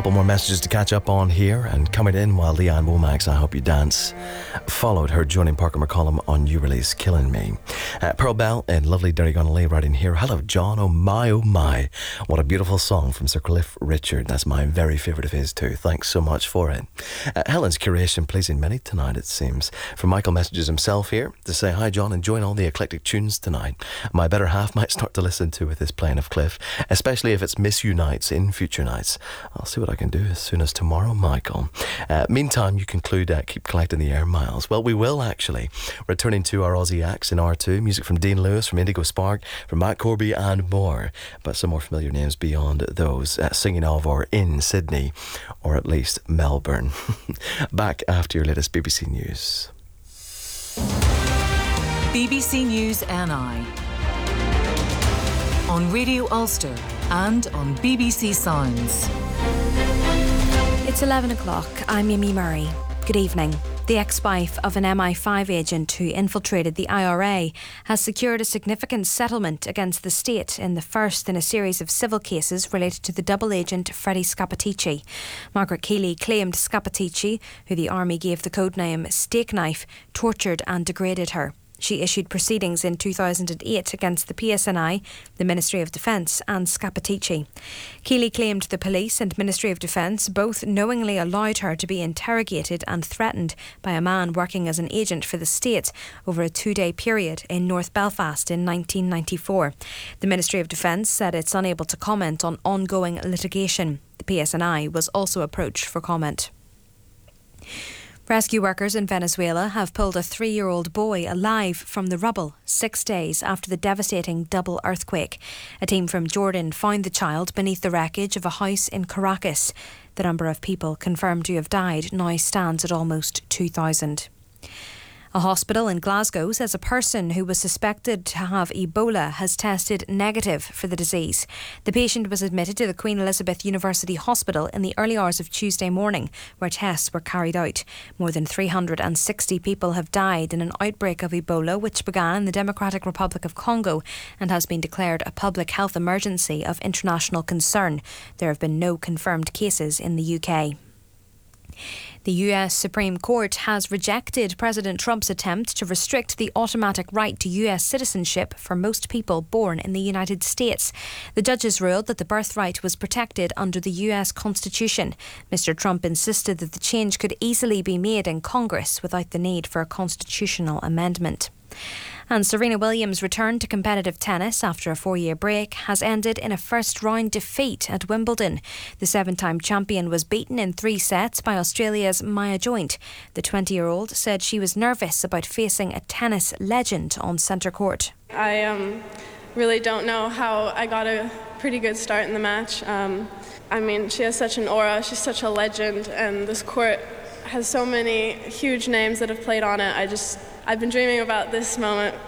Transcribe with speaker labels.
Speaker 1: couple more messages to catch up on here, and coming in while Leanne Womack's I Hope You Dance followed her joining Parker McCollum on new release Killing Me. Pearl Bell in lovely Derrygonnelly writing here, hello John, oh my, what a beautiful song from Sir Cliff Richard. That's my very favourite of his too. Thanks so much for it. Helen's curation pleasing many tonight, it seems. From Michael messages himself here to say, hi John, enjoying all the eclectic tunes tonight. My better half might start to listen to with this playing of Cliff, especially if it's Miss You Nights in future nights. I'll see what I can do as soon as tomorrow, Michael. Meantime, you conclude keep collecting the air miles. Well, we will actually. Returning to our Aussie acts in R2, music from Dean Lewis, from Indigo Spark, from Matt Corby and more. But some more familiar names beyond those, singing of or in Sydney, or at least Melbourne. Back after your latest BBC News.
Speaker 2: BBC News NI on Radio Ulster and on BBC Sounds.
Speaker 3: It's 11 o'clock. I'm Mimi Murray. Good evening. The ex-wife of an MI5 agent who infiltrated the IRA has secured a significant settlement against the state in the first in a series of civil cases related to the double agent Freddie Scappaticci. Margaret Keeley claimed Scappaticci, who the army gave the codename Steak Knife, tortured and degraded her. She issued proceedings in 2008 against the PSNI, the Ministry of Defence and Scappaticci. Keeley claimed the police and Ministry of Defence both knowingly allowed her to be interrogated and threatened by a man working as an agent for the state over a 2-day period in North Belfast in 1994. The Ministry of Defence said it's unable to comment on ongoing litigation. The PSNI was also approached for comment. Rescue workers in Venezuela have pulled a 3-year-old boy alive from the rubble 6 days after the devastating double earthquake. A team from Jordan found the child beneath the wreckage of a house in Caracas. The number of people confirmed to have died now stands at almost 2,000. A hospital in Glasgow says a person who was suspected to have Ebola has tested negative for the disease. The patient was admitted to the Queen Elizabeth University Hospital in the early hours of Tuesday morning, where tests were carried out. More than 360 people have died in an outbreak of Ebola, which began in the Democratic Republic of Congo and has been declared a public health emergency of international concern. There have been no confirmed cases in the UK. The US Supreme Court has rejected President Trump's attempt to restrict the automatic right to US citizenship for most people born in the United States. The judges ruled that the birthright was protected under the US Constitution. Mr. Trump insisted that the change could easily be made in Congress without the need for a constitutional amendment. And Serena Williams' return to competitive tennis after a 4-year break has ended in a first-round defeat at Wimbledon. The 7-time champion was beaten in 3 sets by Australia's Maya Joint. The 20-year-old said she was nervous about facing a tennis legend on centre court.
Speaker 4: I really don't know how I got a pretty good start in the match. She has such an aura, she's such a legend, and this court has so many huge names that have played on it. I've been dreaming about this moment